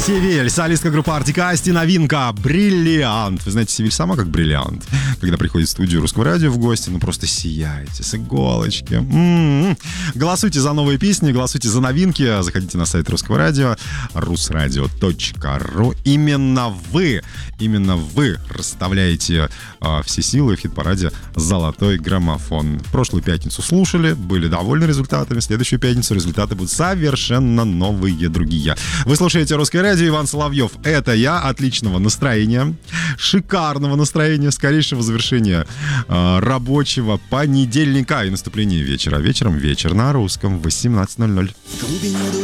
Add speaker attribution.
Speaker 1: Севиль, солистка группы Артик и Асти, новинка «Бриллиант». Вы знаете, Севиль сама как бриллиант. Когда приходит в студию Русского радио в гости, ну просто сияете с иголочки. Голосуйте за новые песни, голосуйте за новинки. Заходите на сайт Русского радио, rusradio.ru. Именно вы расставляете все силы в хит-параде «Золотой граммофон». Прошлую пятницу слушали, были довольны результатами. В следующую пятницу результаты будут совершенно новые, другие. Вы слушаете «Русское радио», Иван Соловьев. Это я. Отличного настроения, шикарного настроения, скорейшего завершения рабочего понедельника и наступления вечера. Вечером вечер на русском в 18:00.